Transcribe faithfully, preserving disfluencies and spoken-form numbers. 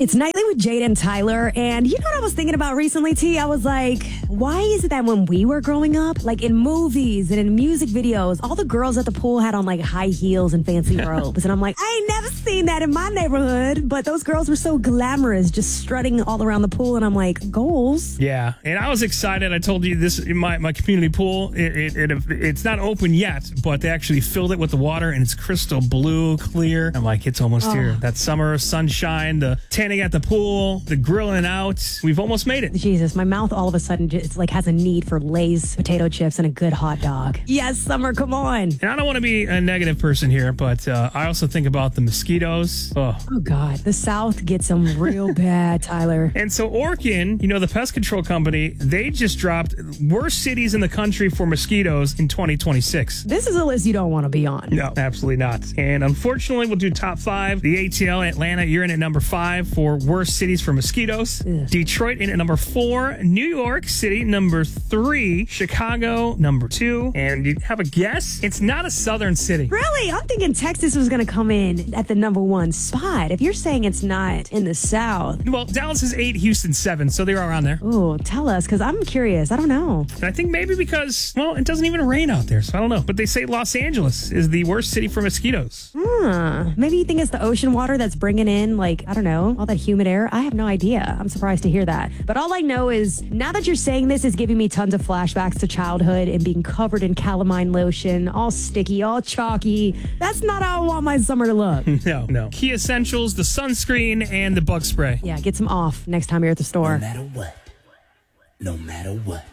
It's Nightly with Jade and Tyler, and you know what I was thinking about recently, T? I was like, why is it that when we were growing up, like in movies and in music videos, all the girls at the pool had on like high heels and fancy robes, and I'm like, I ain't never seen that in my neighborhood, but those girls were so glamorous, just strutting all around the pool, and I'm like, goals. Yeah, and I was excited. I told you this in my, my community pool, it, it, it it's not open yet, but they actually filled it with the water, and it's crystal blue, clear. I'm like, it's almost Oh. here. That summer sunshine, the tanning at the pool, the grilling out. We've almost made it. Jesus, my mouth all of a sudden just like has a need for Lay's potato chips and a good hot dog. Yes, summer, come on. And I don't want to be a negative person here, but uh, I also think about the mosquitoes. Oh. Oh, God. The South gets them real bad, Tyler. And so Orkin, you know, the pest control company, they just dropped worst cities in the country for mosquitoes in twenty twenty-six. This is a list you don't want to be on. No, absolutely not. And unfortunately, we'll do top five. The A T L, Atlanta, you're in at number five for worst cities for mosquitoes. Ugh. Detroit in at number four. New York City, number three. Chicago, number two. And you have a guess? It's not a southern city. Really? I'm thinking Texas was going to come in at the number one spot. If you're saying it's not in the South. Well, Dallas is eight, Houston seven, so they're around there. Ooh, tell us, because I'm curious. I don't know. And I think maybe because, well, it doesn't even rain out there, so I don't know. But they say Los Angeles is the worst city for mosquitoes. Huh. Maybe you think it's the ocean water that's bringing in, like, I don't know, all that humid air. I have no idea. I'm surprised to hear that. But all I know is now that you're saying this is giving me tons of flashbacks to childhood and being covered in calamine lotion, all sticky, all chalky. That's not how I want my summer to look. No, no. Key essentials, the sunscreen, and the bug spray. Yeah, get some off next time you're at the store. No matter what. No matter what.